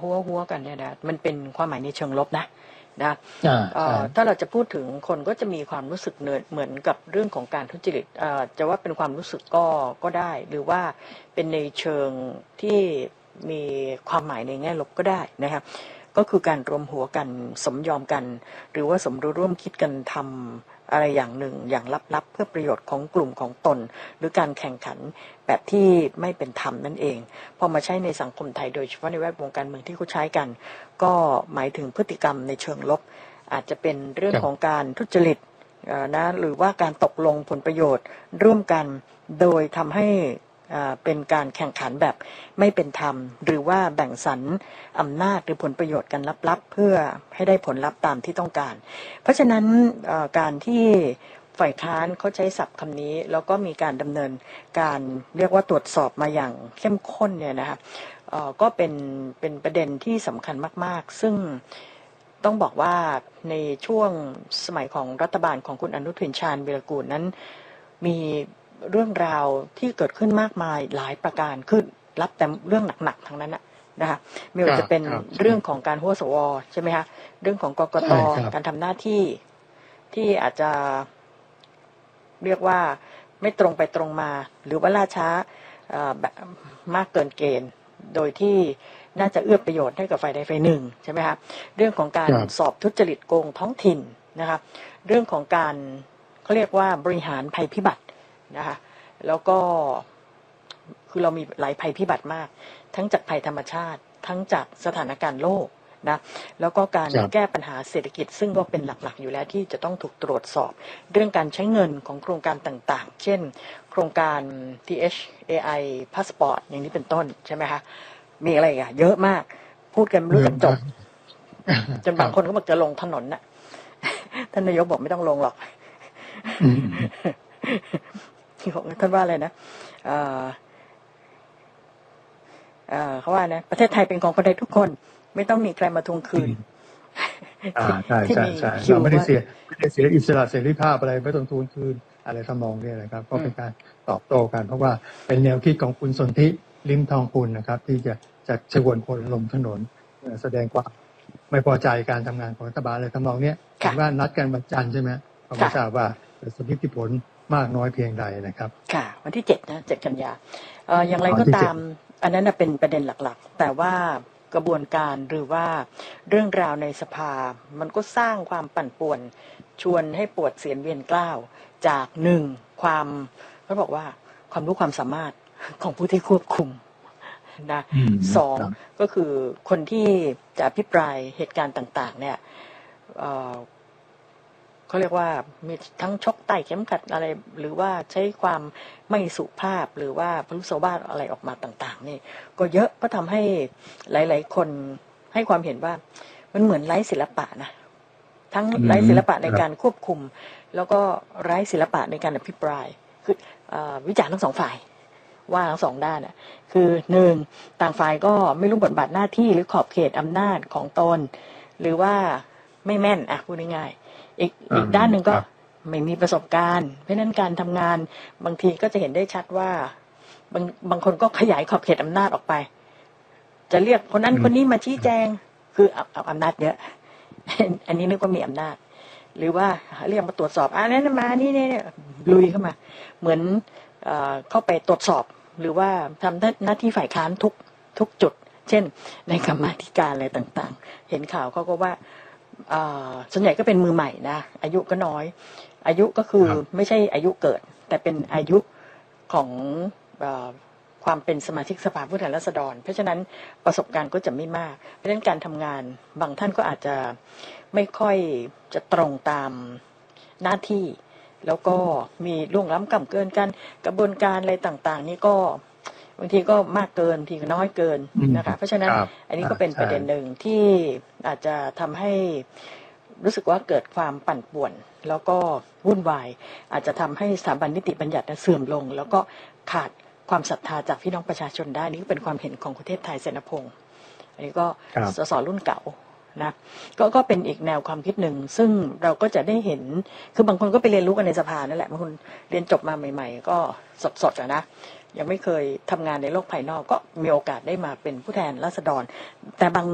หัวกันเนี่ยนะมันเป็นความหมายในเชิงลบนะใช่ถ้าเราจะพูดถึงคนก็จะมีความรู้สึกเหมือนกับเรื่องของการทุจริตจะว่าเป็นความรู้สึกก็ได้หรือว่าเป็นในเชิงที่มีความหมายในแง่ลบก็ได้นะครับก็คือการรวมหัวกันสมยอมกันหรือว่าสมรู้ร่วมคิดกันทำอะไรอย่างหนึ่งอย่างลับๆเพื่อประโยชน์ของกลุ่มของตนหรือการแข่งขันแบบที่ไม่เป็นธรรมนั่นเองพอมาใช้ในสังคมไทยโดยเฉพาะในแวดวงการเมืองที่เขาใช้กันก็หมายถึงพฤติกรรมในเชิงลบอาจจะเป็นเรื่องของการทุจริตนะหรือว่าการตกลงผลประโยชน์ร่วมกันโดยทำให้เป็นการแข่งขันแบบไม่เป็นธรรมหรือว่าแบ่งสรรอำนาจหรือผลประโยชน์กันลับๆเพื่อให้ได้ผลลัพธ์ตามที่ต้องการเพราะฉะนั้นการที่ฝ่ายค้านเขาใช้ศัพท์คำนี้แล้วก็มีการดำเนินการเรียกว่าตรวจสอบมาอย่างเข้มข้นเนี่ยนะคะก็เป็นประเด็นที่สำคัญมากๆซึ่งต้องบอกว่าในช่วงสมัยของรัฐบาลของคุณอนุทินชาญวีรกูลนั้นมีเรื่องราวที่เกิดขึ้นมากมายหลายประการขึ้นรับแต่เรื่องหนักๆทั้งนั้นนะคะไม่ว่าจะเป็นเรื่องของการหัวสวใช่ไหมคะเรื่องของกกต.การทำหน้าที่อาจจะเรียกว่าไม่ตรงไปตรงมาหรือว่าล่าช้าแบบมากเกินเกณฑ์โดยที่น่าจะเอื้อประโยชน์ให้กับฝ่ายใดฝ่ายหนึ่งใช่ไหมคะเรื่องของการสอบทุจริตโกงท้องถิ่นนะคะเรื่องของการเขาเรียกว่าบริหารภัยพิบัตินะคะแล้วก็คือเรามีหลายภัยพิบัติมากทั้งจากภัยธรรมชาติทั้งจากสถานการณ์โลกนะแล้วก็การแก้ปัญหาเศรษฐกิจซึ่งก็เป็นหลักๆอยู่แล้วที่จะต้องถูกตรวจสอบเรื่องการใช้เงินของโครงการต่างๆเช่นโครงการ THAI Passport อย่างนี้เป็นต้นใช่ไหมคะมีอะไรอ่ะเยอะมากพูดกันไม่รู้จักจบจนบางคนก็บอกจะลงถนนน่ะท่านนายกบอกไม่ต้องลงหรอกท่านว่าอะไรนะเขาว่านะประเทศไทยเป็นของคนไทยทุกคนไม่ต้องมีใครมาทวงคืนใช่เราไม่ได้เสียอิสระเสรีภาพอะไรไม่ต้องทวงคืนอะไรทำนองนี้นะครับก็เป็นการตอบโต้กันเพราะว่าเป็นแนวคิดของคุณสนธิลิ้มทองกุลนะครับที่จะชวนคนลงถนนแสดงความไม่พอใจการทำงานของรัฐบาลอะไรทำนองนี้เห็นว่านัดกันวันจันทร์ใช่ไหมผมไม่ทราบว่าจะมีผลมากน้อยเพียงใดนะครับค่ะวันที่7นะ7 กันยาอย่างไรก็ตามอันนั้นเป็นประเด็นหลักๆแต่ว่ากระบวนการหรือว่าเรื่องราวในสภามันก็สร้างความปั่นป่วนชวนให้ปวดเสียนเวียนกล้าวจากความเขาบอกว่าความรู้ความสามารถของผู้ที่ควบคุมนะ2ก็คือคนที่จะอภิปรายเหตุการณ์ต่างๆเนี่ยเขาเรียกว่ามีทั้งชกไต่เข็มขัดอะไรหรือว่าใช้ความไม่สุภาพหรือว่าพลุสวาทอะไรออกมาต่างๆนี่ก็เยอะก็ทำให้หลายๆคนให้ความเห็นว่ามันเหมือนไร้ศิลปะนะทั้งไร้ศิลปะในการควบคุมแล้วก็ไร้ศิลปะในการอภิปรายคือวิจารณ์ทั้งสองฝ่ายว่าทั้งสองด้านน่ะคือ1ต่างฝ่ายก็ไม่รู้บทบาทหน้าที่หรือขอบเขตอำนาจของตนหรือว่าไม่แม่นพูดง่ายๆอีกด้านหนึ่งก็ไม่มีประสบการณ์เพราะนั้นการทำงานบางทีก็จะเห็นได้ชัดว่าบางคนก็ขยายขอบเขตอำนาจออกไปจะเรียกคนนั้นคนนี้มาชี้แจงคือเอาอำนาจเยอะอันนี้นึกว่ามีอำนาจหรือว่าเรียกมาตรวจสอบนั้นมานี่เนี่ยลุยเข้ามาเหมือนเข้าไปตรวจสอบหรือว่าทำหน้าที่ฝ่ายค้านทุกจุดเช่นในกรรมาธิการอะไรต่างๆเห็นข่าวเขาก็ว่าส่วนใหญ่ก็เป็นมือใหม่นะอายุก็น้อยอายุก็คือไม่ใช่อายุเกิดแต่เป็นอายุของความเป็นสมาชิกสภาผู้แทนราษฎรเพราะฉะนั้นประสบการณ์ก็จะไม่มากเพราะฉะนั้นการทำงานบางท่านก็อาจจะไม่ค่อยจะตรงตามหน้าที่แล้วก็มีล่วงล้ำกำเกินกันกระบวนการอะไรต่างๆนี่ก็บางทีก็มากเกินทีก็น้อยเกินนะคะเพราะฉะนั้นอันนี้ก็เป็นประเด็นหนึ่งที่อาจจะทำให้รู้สึกว่าเกิดความปั่นป่วนแล้วก็วุ่นวายอาจจะทำให้สถาบันนิติบัญญัติเสื่อมลงแล้วก็ขาดความศรัทธาจากพี่น้องประชาชนได้นี่ก็เป็นความเห็นของคุณเทพไทยเสนพงศ์อันนี้ก็สสรุ่นเก่านะก็เป็นอีกแนวความคิดหนึ่งซึ่งเราก็จะได้เห็นคือบางคนก็ไปเรียนรู้กันในสภานั่นแหละบางคนเรียนจบมาใหม่ๆก็สดๆนะยังไม่เคยทำงานในโลกภายนอกก็มีโอกาสได้มาเป็นผู้แทนราษฎรแต่บาง